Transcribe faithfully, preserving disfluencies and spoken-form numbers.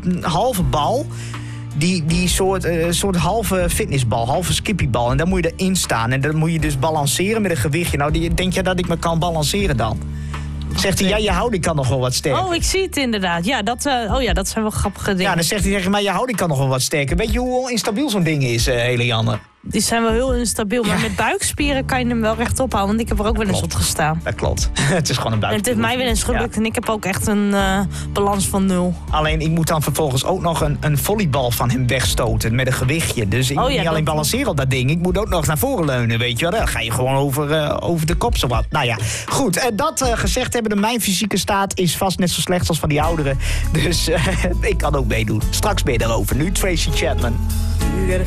een halve bal. Die, die soort, uh, soort halve fitnessbal, halve skippiebal. En dan moet je erin staan. En dan moet je dus balanceren met een gewichtje. Nou, die, denk jij dat ik me kan balanceren dan? Zegt hij, ja, je houding kan nog wel wat sterker. Oh, ik zie het inderdaad. Ja, dat, uh, oh ja, dat zijn wel grappige dingen. Ja, dan zegt hij tegen mij, je houding kan nog wel wat sterker. Weet je hoe instabiel zo'n ding is, uh, Eliane? Die zijn wel heel instabiel, maar ja. Met buikspieren kan je hem wel rechtop houden. Want ik heb er ook wel eens op gestaan. Dat klopt. Het is gewoon een buikspier. En het heeft mij wel eens gelukt ja. En ik heb ook echt een uh, balans van nul. Alleen, ik moet dan vervolgens ook nog een, een volleybal van hem wegstoten met een gewichtje. Dus ik oh, moet ja, niet alleen balanceren op dat ding. Ik moet ook nog naar voren leunen, weet je wel. Dan ga je gewoon over, uh, over de kop zowat. Nou ja, goed. Uh, dat uh, gezegd hebben, mijn fysieke staat is vast net zo slecht als van die ouderen. Dus uh, ik kan ook meedoen. Straks ben je daarover. Nu Tracy Chapman. You gotta